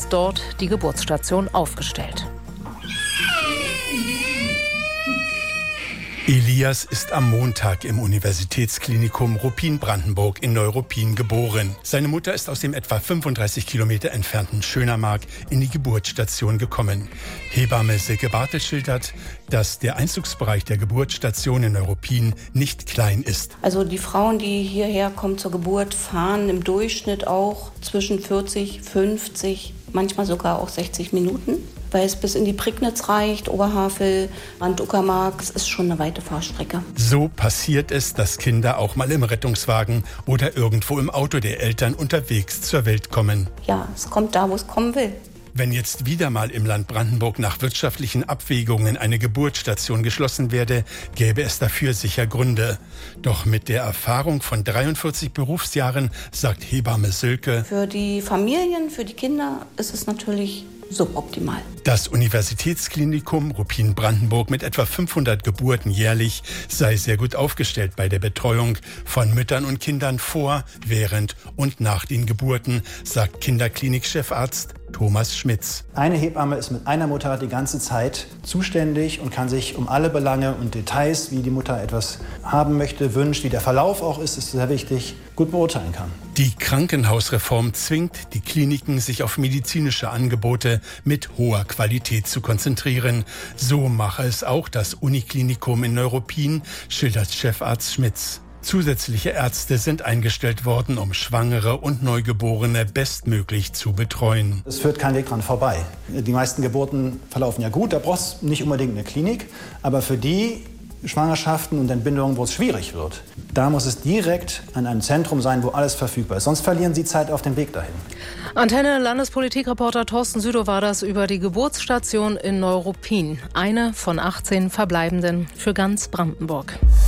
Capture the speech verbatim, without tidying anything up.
dort die Geburtsstation aufgestellt. Elias ist am Montag im Universitätsklinikum Ruppin-Brandenburg in Neuruppin geboren. Seine Mutter ist aus dem etwa fünfunddreißig Kilometer entfernten Schönermark in die Geburtsstation gekommen. Hebamme Silke Bartel schildert, dass der Einzugsbereich der Geburtsstation in Neuruppin nicht klein ist. Also die Frauen, die hierher kommen zur Geburt, fahren im Durchschnitt auch zwischen vierzig, fünfzig, manchmal sogar auch sechzig Minuten. Weil es bis in die Prignitz reicht, Oberhavel, Rand-Uckermark, es ist schon eine weite Fahrstrecke. So passiert es, dass Kinder auch mal im Rettungswagen oder irgendwo im Auto der Eltern unterwegs zur Welt kommen. Ja, es kommt da, wo es kommen will. Wenn jetzt wieder mal im Land Brandenburg nach wirtschaftlichen Abwägungen eine Geburtsstation geschlossen werde, gäbe es dafür sicher Gründe. Doch mit der Erfahrung von dreiundvierzig Berufsjahren, sagt Hebamme Silke, für die Familien, für die Kinder ist es natürlich suboptimal. Das Universitätsklinikum Ruppin-Brandenburg mit etwa fünfhundert Geburten jährlich sei sehr gut aufgestellt bei der Betreuung von Müttern und Kindern vor, während und nach den Geburten, sagt Kinderklinik-Chefarzt Thomas Schmitz. Eine Hebamme ist mit einer Mutter die ganze Zeit zuständig und kann sich um alle Belange und Details, wie die Mutter etwas haben möchte, wünscht, wie der Verlauf auch ist, ist sehr wichtig, gut beurteilen kann. Die Krankenhausreform zwingt die Kliniken, sich auf medizinische Angebote mit hoher Qualität zu konzentrieren. So mache es auch das Uniklinikum in Neuruppin, schildert Chefarzt Schmitz. Zusätzliche Ärzte sind eingestellt worden, um Schwangere und Neugeborene bestmöglich zu betreuen. Es führt kein Weg dran vorbei. Die meisten Geburten verlaufen ja gut, da braucht es nicht unbedingt eine Klinik. Aber für die Schwangerschaften und Entbindungen, wo es schwierig wird, da muss es direkt an einem Zentrum sein, wo alles verfügbar ist. Sonst verlieren Sie Zeit auf dem Weg dahin. Antenne Landespolitikreporter Thorsten Südow war das über die Geburtsstation in Neuruppin. Eine von achtzehn verbleibenden für ganz Brandenburg.